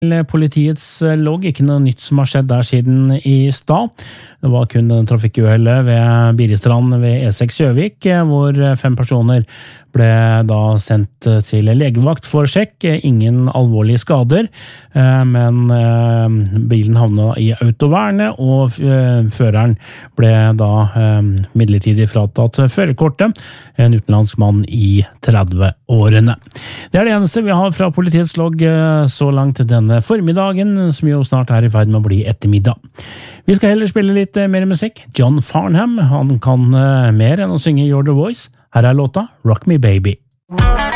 Politiets logg, ikke noe nytt som har skjedd der siden i stad. Det var kun den trafikkuhellet ved Biristrand ved E6 Gjøvik, hvor 5 personer ble da sendt til legevakt for sjekk. Ingen alvorlige skader, men bilen havnet i autovernet, og føreren ble da midlertidig fratatt førerkortet, en utenlandsk mann i 30-årene. Det det eneste vi har fra politiets logg så langt denne formiddagen, som jo snart i ferd med å bli ettermiddag. Vi skal heller spille litt mer musikk. John Farnham, han kan mer enn å synge You're the Voice. Her låta Rock Me Baby.